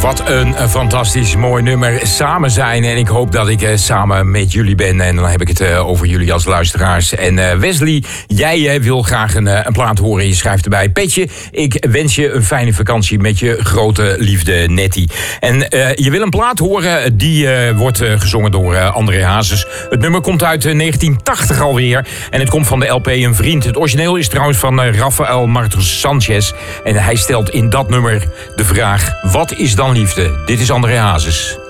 Wat een fantastisch mooi nummer. Samen zijn. En ik hoop dat ik samen met jullie ben. En dan heb ik het over jullie als luisteraars. En Wesley, jij wil graag een plaat horen. Je schrijft erbij. Petje, ik wens je een fijne vakantie met je grote liefde Nettie. En je wil een plaat horen die wordt gezongen door André Hazes. Het nummer komt uit 1980 alweer. En het komt van de LP Een Vriend. Het origineel is trouwens van Rafael Martos Sanchez. En hij stelt in dat nummer de vraag: wat is dan liefde? Dit is André Hazes.